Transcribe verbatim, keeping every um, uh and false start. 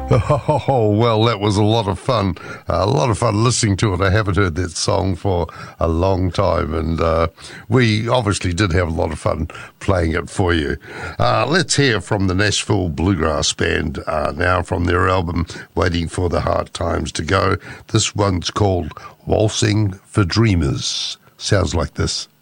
Oh, well, that was a lot of fun. Uh, a lot of fun listening to it. I haven't heard that song for a long time, and uh, we obviously did have a lot of fun playing it for you. Uh, let's hear from the Nashville Bluegrass Band uh, now from their album, Waiting for the Hard Times to Go. This one's called Waltzing for Dreamers. Sounds like this.